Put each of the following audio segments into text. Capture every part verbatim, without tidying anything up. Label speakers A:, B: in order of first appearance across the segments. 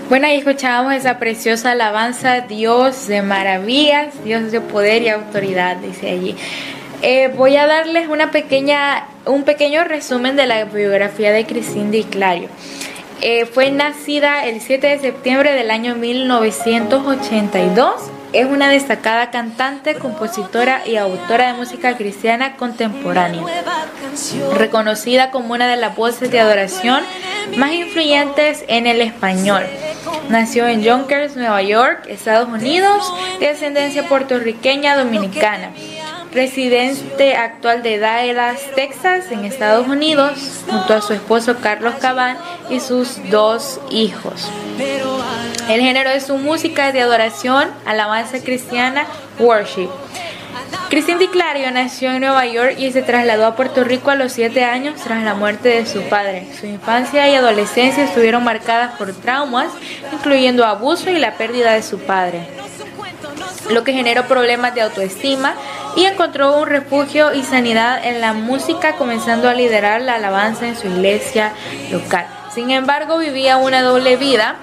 A: Bueno, ahí escuchábamos esa preciosa alabanza, Dios de maravillas, Dios de poder y autoridad, dice allí. Eh, voy a darles una pequeña, un pequeño resumen de la biografía de Christine Di Clario. Eh, fue nacida el siete de septiembre del año mil novecientos ochenta y dos. Es una destacada cantante, compositora y autora de música cristiana contemporánea, reconocida como una de las voces de adoración más influyentes en el español. Nació en Yonkers, Nueva York, Estados Unidos, de ascendencia puertorriqueña dominicana. Residente actual de Dallas, Texas, en Estados Unidos, junto a su esposo Carlos Cabán y sus dos hijos. El género de su música es de adoración, alabanza cristiana, worship. Christine Di Clario nació en Nueva York y se trasladó a Puerto Rico a los siete años tras la muerte de su padre. Su infancia y adolescencia estuvieron marcadas por traumas, incluyendo abuso y la pérdida de su padre, lo que generó problemas de autoestima, y encontró un refugio y sanidad en la música, comenzando a liderar la alabanza en su iglesia local. Sin embargo, vivía una doble vida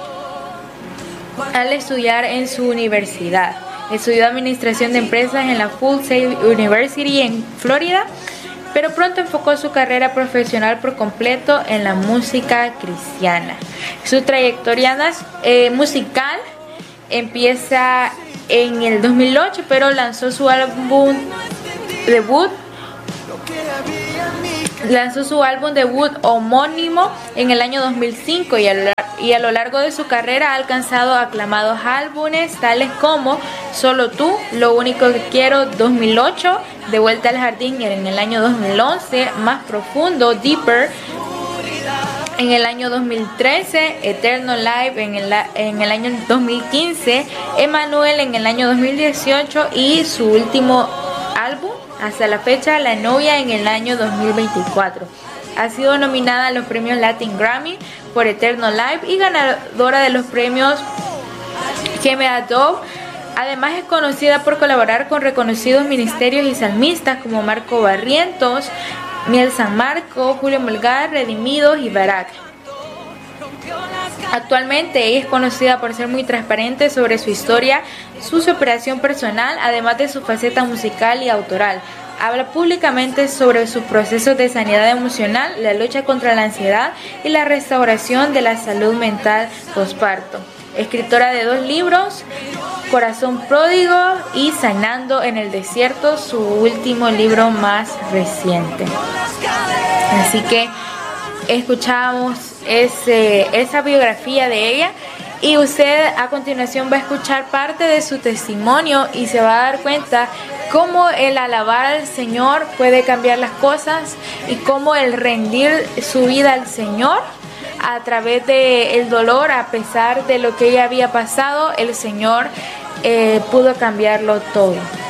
A: al estudiar en su universidad. Estudió administración de empresas en la Full Sail University en Florida, pero pronto enfocó su carrera profesional por completo en la música cristiana. Su trayectoria eh, musical empieza en el dos mil ocho, pero lanzó su álbum debut lanzó su álbum debut homónimo en el año dos mil cinco, y a, y a lo largo de su carrera ha alcanzado aclamados álbumes tales como Solo Tú, Lo Único Que Quiero dos mil ocho, De Vuelta al Jardín en el año dos mil once, Más Profundo, Deeper en el año dos mil trece, Eternal Life en el, en el año dos mil quince, Emmanuel en el año dos mil dieciocho y su último álbum hasta la fecha, La Novia, en el año dos mil veinticuatro. Ha sido nominada a los premios Latin Grammy por Eternal Life y ganadora de los premios Geme Adove. Además es conocida por colaborar con reconocidos ministerios y salmistas como Marco Barrientos, Miel San Marco, Julio Melgar, Redimidos y Barak. Actualmente ella es conocida por ser muy transparente sobre su historia, su superación personal, además de su faceta musical y autoral. Habla públicamente sobre sus procesos de sanidad emocional, la lucha contra la ansiedad y la restauración de la salud mental posparto. Escritora de dos libros, Corazón Pródigo y Sanando en el Desierto, su último libro más reciente. Así que escuchamos ese, esa biografía de ella, y usted a continuación va a escuchar parte de su testimonio y se va a dar cuenta cómo el alabar al Señor puede cambiar las cosas, y cómo el rendir su vida al Señor a través del dolor, a pesar de lo que ella había pasado, el Señor eh, pudo cambiarlo todo.